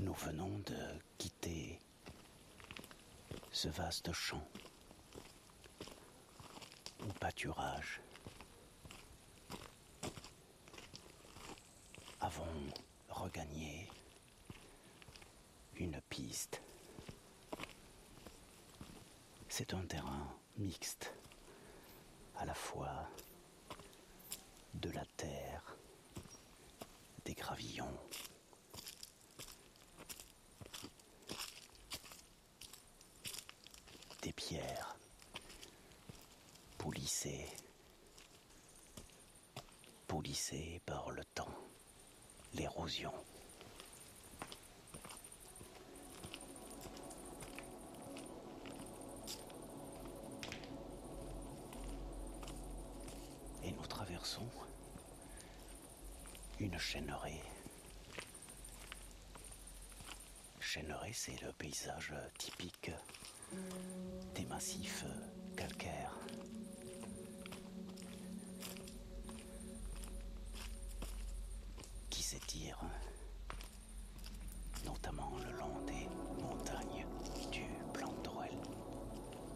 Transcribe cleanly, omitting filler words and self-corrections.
Nous venons de quitter ce vaste champ ou pâturage. Avons regagné une piste. C'est un terrain mixte, à la fois de la terre, des gravillons, des pierres polissées par le temps, l'érosion. Et nous traversons une chêneraie. Chêneraie, c'est le paysage typique des massifs calcaires